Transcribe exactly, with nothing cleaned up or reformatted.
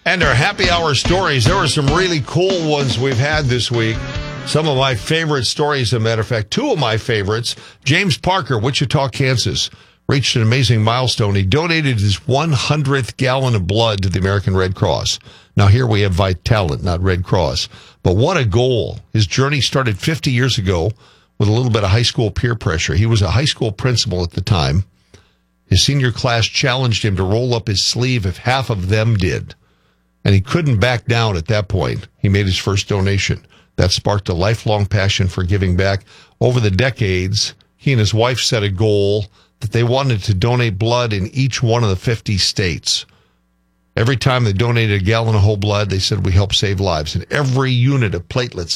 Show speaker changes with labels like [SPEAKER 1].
[SPEAKER 1] And our happy hour stories. There were some really cool ones we've had this week. Some of my favorite stories, as a matter of fact, two of my favorites. James Parker, Wichita, Kansas, reached an amazing milestone. He donated his one hundredth gallon of blood to the American Red Cross. Now, here we have Vitalant, not Red Cross. But what a goal. His journey started fifty years ago with a little bit of high school peer pressure. He was a high school principal at the time. His senior class challenged him to roll up his sleeve if half of them did. And he couldn't back down at that point. He made his first donation. That sparked a lifelong passion for giving back. Over the decades, he and his wife set a goal that they wanted to donate blood in each one of the fifty states. Every time they donated a gallon of whole blood, they said we help save lives. And every unit of platelets